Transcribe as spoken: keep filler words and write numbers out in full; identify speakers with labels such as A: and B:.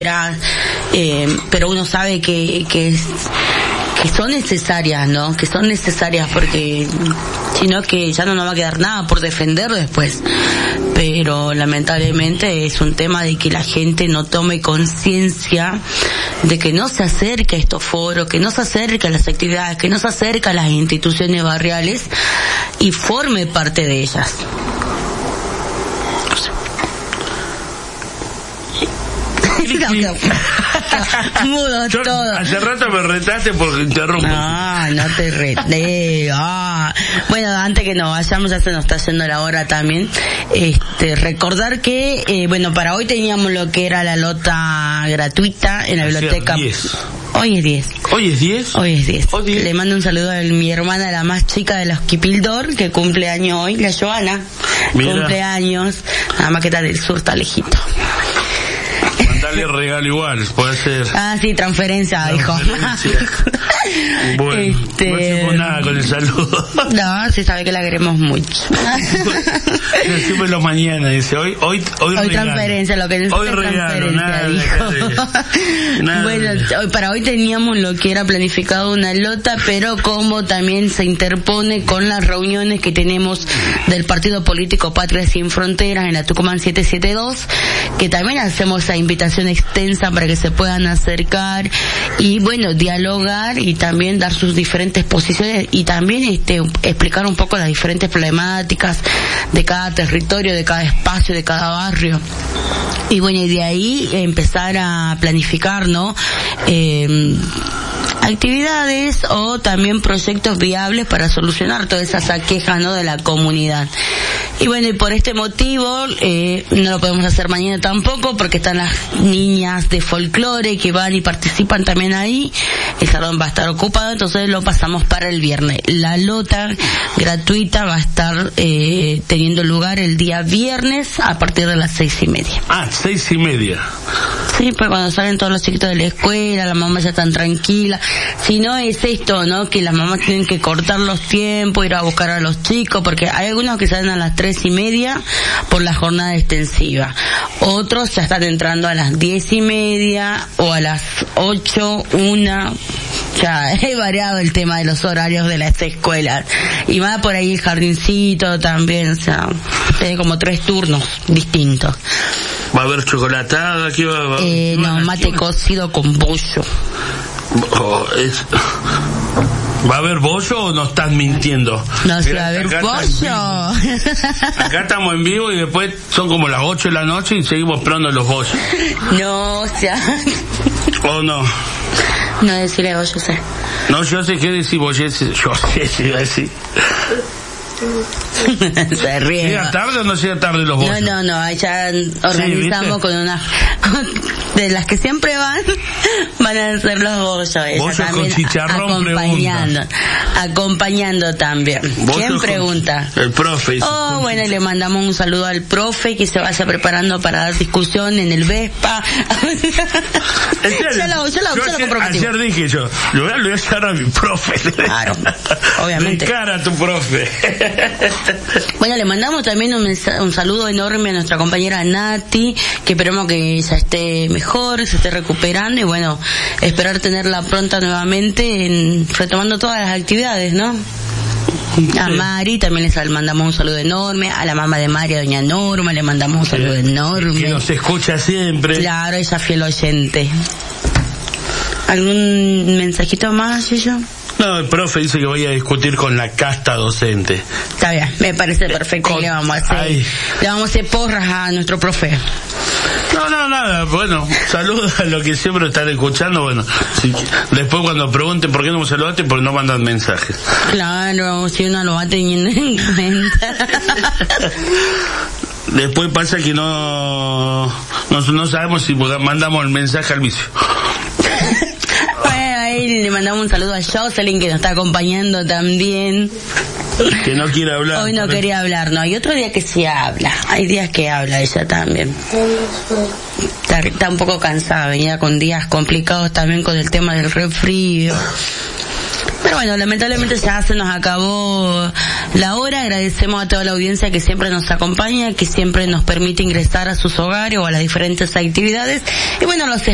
A: eh, pero uno sabe que, que es, que son necesarias, ¿no? Que son necesarias porque si no que ya no nos va a quedar nada por defender después. Pero lamentablemente es un tema de que la gente no tome conciencia de que no se acerque a estos foros, que no se acerque a las actividades, que no se acerque a las instituciones barriales y forme parte de ellas.
B: Mudo Yo, todo. Hace rato me retaste porque interrumpo.
A: No, no te reté. Ah. Bueno, antes que nos vayamos, ya se nos está yendo la hora también. Este, recordar que, eh, bueno, para hoy teníamos lo que era la lota gratuita en la biblioteca.
B: diez.
A: Hoy es diez.
B: ¿Hoy es diez?
A: Hoy es diez. Le mando un saludo a mi hermana, la más chica de los Kipildor, que cumple año hoy, la Joana. Mira. Cumpleaños. Nada más que está del sur, está lejito.
B: Mandale regalo igual, puede ser.
A: Ah, sí, transferencia, dijo.
B: Bueno, este... no hacemos nada con el saludo.
A: No, sí sabe que la queremos mucho.
B: Siempre los mañana, dice, hoy hoy hoy,
A: hoy transferencia, lo que necesita
B: hoy regalo,
A: transferencia,
B: nada,
A: dijo.
B: Nada.
A: Bueno, hoy, para hoy teníamos lo que era planificado una lota, pero como también se interpone con las reuniones que tenemos del partido político Patria Sin Fronteras en la Tucumán setecientos setenta y dos, que también hacemos esa invitación extensa para que se puedan acercar y bueno, dialogar y también dar sus diferentes posiciones y también este explicar un poco las diferentes problemáticas de cada territorio, de cada espacio, de cada barrio. Y bueno, y de ahí empezar a planificar, ¿no? Eh, actividades o también proyectos viables para solucionar todas esas quejas, ¿no?, de la comunidad. Y bueno, y por este motivo eh, no lo podemos hacer mañana tampoco porque están las niñas de folclore que van y participan también ahí. El salón va a estar ocupado, entonces lo pasamos para el viernes. La lota gratuita va a estar eh, teniendo lugar el día viernes a partir de las seis y media.
B: Ah, seis y media.
A: Sí, pues cuando salen todos los chiquitos de la escuela, las mamás ya están tranquilas. Si no es esto, ¿no?, que las mamás tienen que cortar los tiempos, ir a buscar a los chicos, porque hay algunos que salen a las tres y media por la jornada extensiva. Otros ya están entrando a las diez y media o a las ocho, una. Ya he variado el tema de los horarios de las escuelas. Y más por ahí el jardincito también, o sea, tiene como tres turnos distintos.
B: ¿Va a haber chocolatada? ¿Qué va, va,
A: eh, no, mate cocido con bollo.
B: Oh, es... ¿Va a haber bollo o no estás mintiendo?
A: No, si va a haber bollo.
B: Acá estamos en vivo y después son como las ocho de la noche y seguimos esperando los bollos.
A: No, o sea...
B: ¿O no?
A: No decirle bollo, sé.
B: No, yo sé qué decir bollo, yo sé qué decir.
A: Se ríe.
B: ¿Llega tarde o no llega tarde los bollos?
A: No, no, no, ya organizamos sí, con una de las que siempre van, van a hacer los bollos.
B: Bollos con chicharrón,
A: acompañando,
B: pregunta.
A: acompañando también. ¿Quién pregunta?
B: El profe.
A: Oh, bueno, y le mandamos un saludo al profe que se vaya preparando para dar discusión en el Vespa.
B: yo lo, yo lo, yo yo lo comprometí. Ayer dije yo, lo voy a, lo voy a echar a mi profe.
A: Claro, obviamente.
B: De cara a tu profe.
A: Bueno, le mandamos también un, mensaje, un saludo enorme a nuestra compañera Nati, que esperemos que ella esté mejor, se esté recuperando y bueno, esperar tenerla pronta nuevamente en, retomando todas las actividades, ¿no? A Mari también les mandamos un saludo enorme, a la mamá de Mari, a doña Norma, le mandamos un saludo enorme.
B: Que nos escucha siempre.
A: Claro, ella fiel oyente. ¿Algún mensajito más, yo?
B: No, el profe dice que voy a discutir con la casta docente.
A: Está bien, me parece perfecto. Con... Le vamos a hacer, Ay. le vamos a hacer porras a nuestro profe.
B: No, no, nada, bueno, saludos a los que siempre están escuchando, bueno, si, después cuando pregunten por qué no me saludaste, porque no mandan mensajes.
A: Claro, si uno lo va teniendo en cuenta.
B: Después pasa que no, no, no sabemos si mandamos el mensaje al vicio.
A: Ahí le mandamos un saludo a Jocelyn que nos está acompañando también.
B: Que no quiere hablar.
A: Hoy no quería hablar, no. Hay otro día que sí habla. Hay días que habla ella también. Está, está un poco cansada, venía con días complicados también con el tema del resfrío. Pero bueno, lamentablemente ya se nos acabó la hora. Agradecemos a toda la audiencia que siempre nos acompaña, que siempre nos permite ingresar a sus hogares o a las diferentes actividades. Y bueno, los